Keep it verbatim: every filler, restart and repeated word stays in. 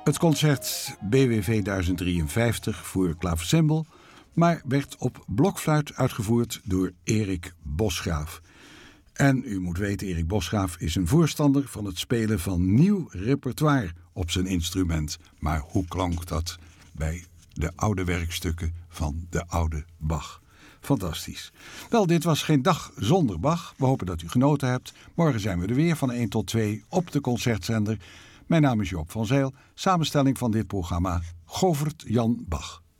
Het concert B W V duizend drieënvijftig voor klaversymbol, maar werd op blokfluit uitgevoerd door Erik Bosgraaf. En u moet weten, Erik Bosgraaf is een voorstander van het spelen van nieuw repertoire op zijn instrument. Maar hoe klonk dat bij de oude werkstukken van de oude Bach? Fantastisch. Wel, dit was geen dag zonder Bach. We hopen dat u genoten hebt. Morgen zijn we er weer van één tot twee op de concertzender. Mijn naam is Joop van Zijl. Samenstelling van dit programma Govert Jan Bach.